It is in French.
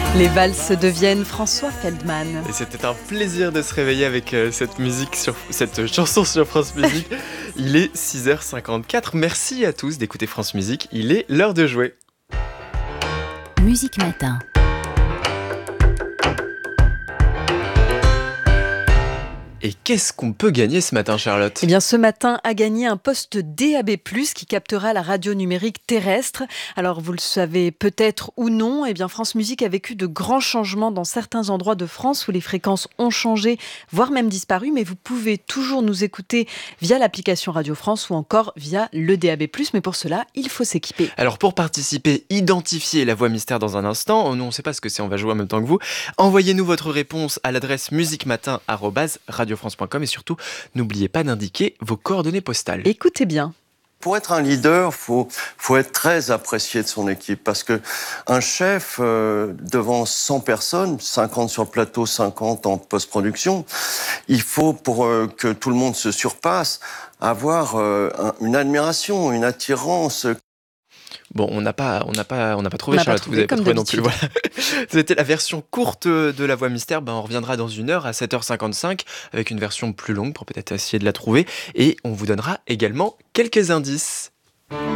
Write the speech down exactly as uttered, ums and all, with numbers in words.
Les valses de Vienne, François Feldman. Et c'était un plaisir de se réveiller avec euh, cette musique, sur, cette chanson sur France Musique. Il est six heures cinquante-quatre. Merci à tous d'écouter France Musique. Il est l'heure de jouer. Musique Matin. Et qu'est-ce qu'on peut gagner ce matin, Charlotte ? Eh bien, ce matin, a gagné un poste D A B plus, qui captera la radio numérique terrestre. Alors, vous le savez peut-être ou non, eh bien, France Musique a vécu de grands changements dans certains endroits de France où les fréquences ont changé, voire même disparu. Mais vous pouvez toujours nous écouter via l'application Radio France ou encore via le D A B plus. Mais pour cela, il faut s'équiper. Alors, pour participer, identifiez la voix mystère dans un instant. Nous, on ne sait pas ce que c'est, on va jouer en même temps que vous. Envoyez-nous votre réponse à l'adresse musiquematin arobase radiofrance point com et surtout, n'oubliez pas d'indiquer vos coordonnées postales. Écoutez bien. Pour être un leader, faut faut être très apprécié de son équipe parce que un chef euh, devant cent personnes, cinquante sur le plateau, cinquante en post-production, il faut pour euh, que tout le monde se surpasse avoir euh, un, une admiration, une attirance. Bon, on n'a pas, on n'a pas, on n'a pas trouvé, On n'a pas Charlotte, trouvé, vous n'avez pas comme trouvé non plus. d'habitude. Voilà. C'était la version courte de la voix mystère. Ben, on reviendra dans une heure à sept heures cinquante-cinq avec une version plus longue pour peut-être essayer de la trouver. Et on vous donnera également quelques indices.